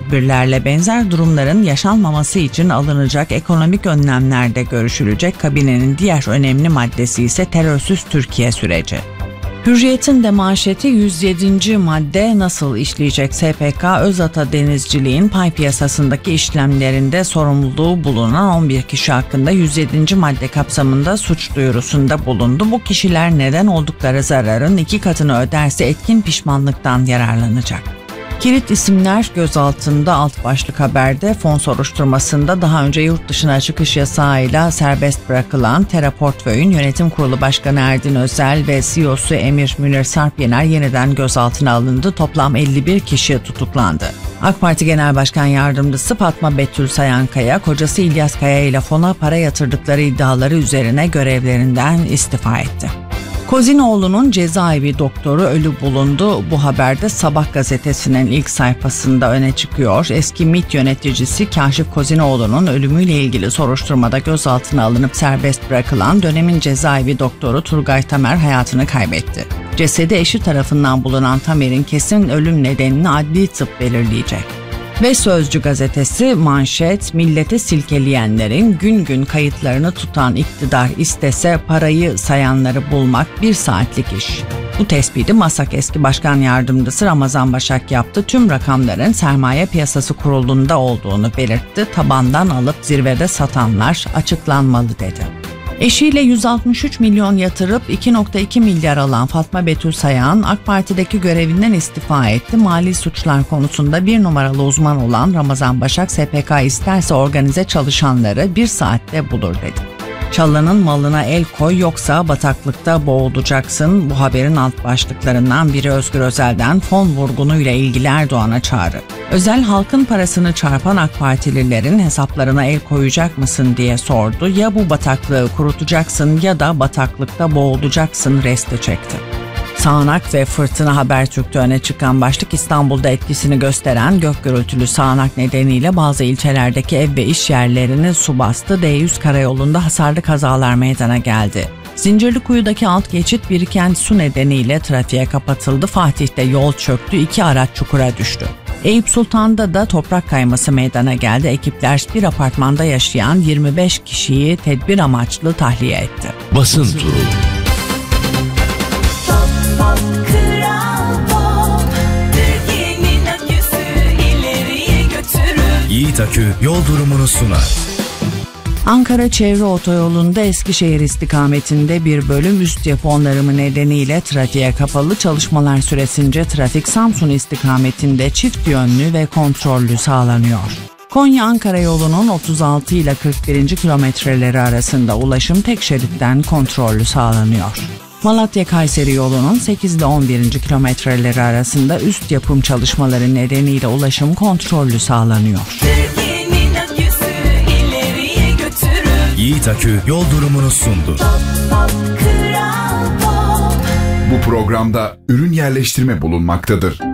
tedbirlerle benzer durumların yaşanmaması için alınacak ekonomik önlemlerde görüşülecek. Kabinenin diğer önemli maddesi ise terörsüz Türkiye süreci. Hürriyet'in de manşeti 107. madde nasıl işleyecek? SPK, Özata Denizciliğin pay piyasasındaki işlemlerinde sorumluluğu bulunan 11 kişi hakkında 107. madde kapsamında suç duyurusunda bulundu. Bu kişiler neden oldukları zararın 2 katını öderse etkin pişmanlıktan yararlanacak. Kilit isimler gözaltında. Alt başlık haberde fon soruşturmasında daha önce yurt dışına çıkış yasağıyla serbest bırakılan Terra Portföy'ün yönetim kurulu başkanı Erdin Özel ve CEO'su Emir Münir Sarpyener yeniden gözaltına alındı. Toplam 51 kişi tutuklandı. AK Parti Genel Başkan Yardımcısı Fatma Betül Sayankaya, kocası İlyas Kaya ile fona para yatırdıkları iddiaları üzerine görevlerinden istifa etti. Kozinoğlu'nun cezaevi doktoru ölü bulundu. Bu haberde Sabah gazetesinin ilk sayfasında öne çıkıyor. Eski MİT yöneticisi Kaşif Kozinoğlu'nun ölümüyle ilgili soruşturmada gözaltına alınıp serbest bırakılan dönemin cezaevi doktoru Turgay Tamer hayatını kaybetti. Cesedi eşi tarafından bulunan Tamer'in kesin ölüm nedenini adli tıp belirleyecek. Ve Sözcü gazetesi manşet, millete silkeleyenlerin gün gün kayıtlarını tutan iktidar istese parayı sayanları bulmak 1 saatlik iş. Bu tespiti MASAK eski başkan yardımcısı Ramazan Başak yaptı. Tüm rakamların sermaye piyasası kurulunda olduğunu belirtti. Tabandan alıp zirvede satanlar açıklanmalı dedi. Eşiyle 163 milyon yatırıp 2,2 milyar alan Fatma Betül Sayan, AK Parti'deki görevinden istifa etti. Mali suçlar konusunda 1 numaralı uzman olan Ramazan Başak, SPK isterse organize çalışanları 1 saatte bulur dedi. Çalının malına el koy yoksa bataklıkta boğulacaksın. Bu haberin alt başlıklarından biri Özgür Özel'den fon vurgunuyla ilgili Erdoğan'a çağrı. Özel halkın parasını çarpan AK Partililerin hesaplarına el koyacak mısın diye sordu. Ya bu bataklığı kurutacaksın ya da bataklıkta boğulacaksın resti çekti. Sağanak ve fırtına Habertürk'te öne çıkan başlık, İstanbul'da etkisini gösteren gök gürültülü sağanak nedeniyle bazı ilçelerdeki ev ve iş yerlerini su bastı. D100 karayolunda hasarlı kazalar meydana geldi. Zincirlikuyu'daki alt geçit biriken su nedeniyle trafiğe kapatıldı. Fatih'te yol çöktü, 2 araç çukura düştü. Eyüp Sultan'da da toprak kayması meydana geldi. Ekipler bir apartmanda yaşayan 25 kişiyi tedbir amaçlı tahliye etti. Basın turu. Yiğit Akü yol durumunu sunar. Ankara Çevre Otoyolu'nda Eskişehir istikametinde bir bölüm üst yapı onarımı nedeniyle trafiğe kapalı. Çalışmalar süresince trafik Samsun istikametinde çift yönlü ve kontrollü sağlanıyor. Konya-Ankara yolunun 36 ile 41. kilometreleri arasında ulaşım tek şeritten kontrollü sağlanıyor. Malatya-Kayseri yolunun 8 ile 11. kilometreleri arasında üst yapım çalışmaları nedeniyle ulaşım kontrollü sağlanıyor. Yiğit Akü yol durumunu sundu. Bu programda ürün yerleştirme bulunmaktadır.